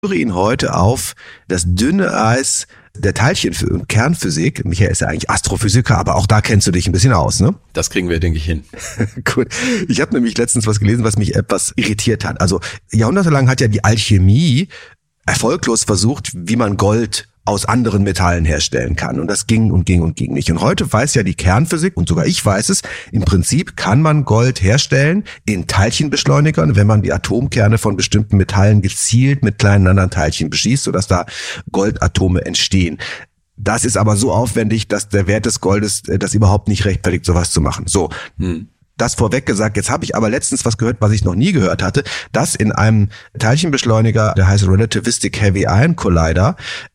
führe ihn heute auf das dünne Eis der Teilchen- und Kernphysik. Michael ist ja eigentlich Astrophysiker, aber auch da kennst du dich ein bisschen aus, ne? Das kriegen wir, denke ich, hin. Gut. Ich habe nämlich letztens was gelesen, was mich etwas irritiert hat. Also jahrhundertelang hat ja die Alchemie erfolglos versucht, wie man Gold aus anderen Metallen herstellen kann. Und das ging und ging und ging nicht. Und heute weiß ja die Kernphysik, und sogar ich weiß es, im Prinzip kann man Gold herstellen in Teilchenbeschleunigern, wenn man die Atomkerne von bestimmten Metallen gezielt mit kleinen anderen Teilchen beschießt, sodass da Goldatome entstehen. Das ist aber so aufwendig, dass der Wert des Goldes das überhaupt nicht rechtfertigt, sowas zu machen. So. Das vorweg gesagt, jetzt habe ich aber letztens was gehört, was ich noch nie gehört hatte, dass in einem Teilchenbeschleuniger, der heißt Relativistic Heavy Ion Collider,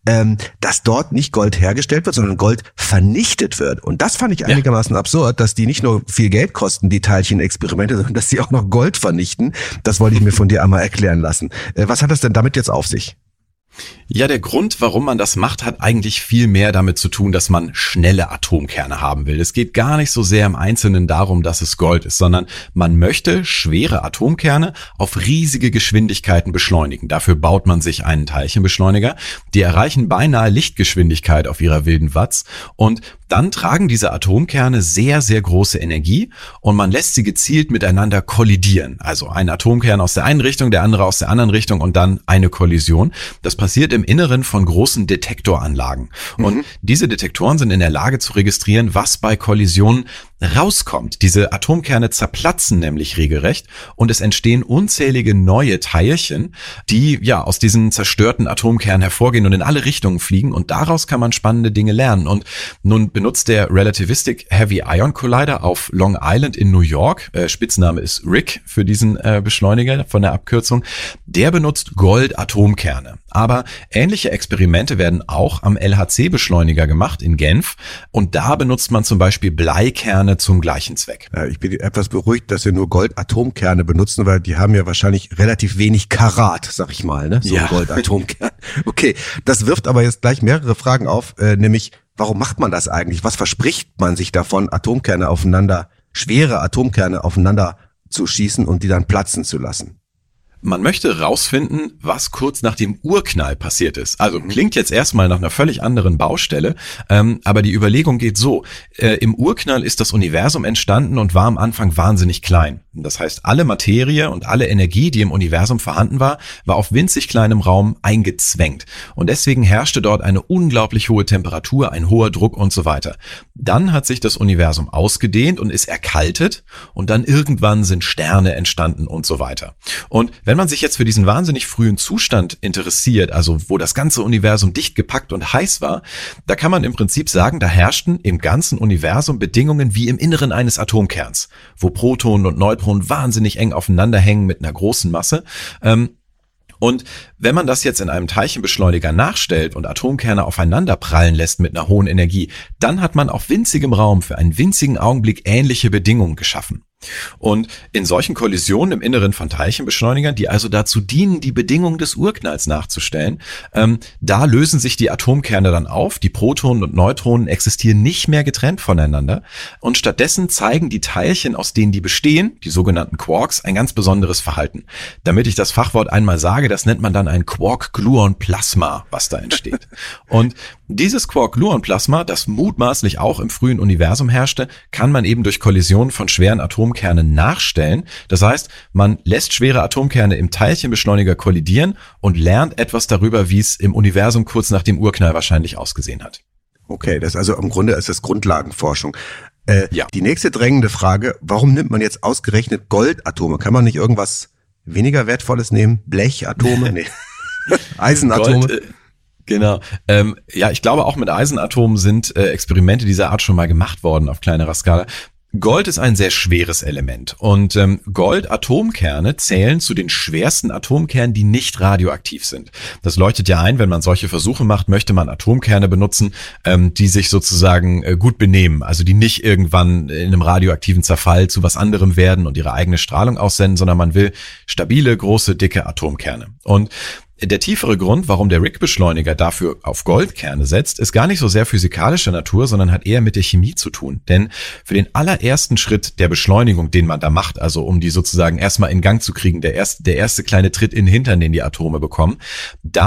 dass dort nicht Gold hergestellt wird, sondern Gold vernichtet wird. Und das fand ich einigermaßen absurd, dass die nicht nur viel Geld kosten, die Teilchenexperimente, sondern dass sie auch noch Gold vernichten. Das wollte ich mir von dir einmal erklären lassen. Was hat das denn damit jetzt auf sich? Ja, der Grund, warum man das macht, hat eigentlich viel mehr damit zu tun, dass man schnelle Atomkerne haben will. Es geht gar nicht so sehr im Einzelnen darum, dass es Gold ist, sondern man möchte schwere Atomkerne auf riesige Geschwindigkeiten beschleunigen. Dafür baut man sich einen Teilchenbeschleuniger. Die erreichen beinahe Lichtgeschwindigkeit auf ihrer wilden Watts und dann tragen diese Atomkerne sehr, sehr große Energie und man lässt sie gezielt miteinander kollidieren. Also ein Atomkern aus der einen Richtung, der andere aus der anderen Richtung und dann eine Kollision. Das passiert im Inneren von großen Detektoranlagen. Und diese Detektoren sind in der Lage zu registrieren, was bei Kollisionen rauskommt. Diese Atomkerne zerplatzen nämlich regelrecht und es entstehen unzählige neue Teilchen, die ja aus diesen zerstörten Atomkernen hervorgehen und in alle Richtungen fliegen und daraus kann man spannende Dinge lernen. Und nun benutzt der Relativistic Heavy Ion Collider auf Long Island in New York, Spitzname ist RHIC für diesen Beschleuniger von der Abkürzung, der benutzt Gold-Atomkerne. Aber ähnliche Experimente werden auch am LHC-Beschleuniger gemacht in Genf und da benutzt man zum Beispiel Bleikerne zum gleichen Zweck. Ja, ich bin etwas beruhigt, dass wir nur Gold-Atomkerne benutzen, weil die haben ja wahrscheinlich relativ wenig Karat, sag ich mal, ne? So ein Gold-Atomkern. Okay, das wirft aber jetzt gleich mehrere Fragen auf, nämlich, warum macht man das eigentlich? Was verspricht man sich davon, schwere Atomkerne aufeinander zu schießen und die dann platzen zu lassen? Man möchte rausfinden, was kurz nach dem Urknall passiert ist. Also klingt jetzt erstmal nach einer völlig anderen Baustelle, aber die Überlegung geht so. Im Urknall ist das Universum entstanden und war am Anfang wahnsinnig klein. Das heißt, alle Materie und alle Energie, die im Universum vorhanden war auf winzig kleinem Raum eingezwängt. Und deswegen herrschte dort eine unglaublich hohe Temperatur, ein hoher Druck und so weiter. Dann hat sich das Universum ausgedehnt und ist erkaltet und dann irgendwann sind Sterne entstanden und so weiter. Und wenn man sich jetzt für diesen wahnsinnig frühen Zustand interessiert, also wo das ganze Universum dicht gepackt und heiß war, da kann man im Prinzip sagen, da herrschten im ganzen Universum Bedingungen wie im Inneren eines Atomkerns, wo Protonen und Neutronen wahnsinnig eng aufeinander hängen mit einer großen Masse. Und wenn man das jetzt in einem Teilchenbeschleuniger nachstellt und Atomkerne aufeinander prallen lässt mit einer hohen Energie, dann hat man auf winzigem Raum für einen winzigen Augenblick ähnliche Bedingungen geschaffen. Und in solchen Kollisionen im Inneren von Teilchenbeschleunigern, die also dazu dienen, die Bedingungen des Urknalls nachzustellen, da lösen sich die Atomkerne dann auf, die Protonen und Neutronen existieren nicht mehr getrennt voneinander und stattdessen zeigen die Teilchen, aus denen die bestehen, die sogenannten Quarks, ein ganz besonderes Verhalten. Damit ich das Fachwort einmal sage, das nennt man dann ein Quark-Gluon-Plasma, was da entsteht. Und dieses Quark-Gluon-Plasma, das mutmaßlich auch im frühen Universum herrschte, kann man eben durch Kollisionen von schweren Atomkerne nachstellen. Das heißt, man lässt schwere Atomkerne im Teilchenbeschleuniger kollidieren und lernt etwas darüber, wie es im Universum kurz nach dem Urknall wahrscheinlich ausgesehen hat. Okay, das also im Grunde ist das Grundlagenforschung. Die nächste drängende Frage, warum nimmt man jetzt ausgerechnet Goldatome? Kann man nicht irgendwas weniger Wertvolles nehmen? Blechatome? Nee. Eisenatome? Gold, genau. Ich glaube auch mit Eisenatomen sind Experimente dieser Art schon mal gemacht worden auf kleinerer Skala. Gold ist ein sehr schweres Element und Goldatomkerne zählen zu den schwersten Atomkernen, die nicht radioaktiv sind. Das leuchtet ja ein, wenn man solche Versuche macht, möchte man Atomkerne benutzen, die sich sozusagen gut benehmen, also die nicht irgendwann in einem radioaktiven Zerfall zu was anderem werden und ihre eigene Strahlung aussenden, sondern man will stabile, große, dicke Atomkerne. Und Der tiefere Grund, warum der RIG-Beschleuniger dafür auf Goldkerne setzt, ist gar nicht so sehr physikalischer Natur, sondern hat eher mit der Chemie zu tun. Denn für den allerersten Schritt der Beschleunigung, den man da macht, also um die sozusagen erstmal in Gang zu kriegen, der erste kleine Tritt in den Hintern, den die Atome bekommen, da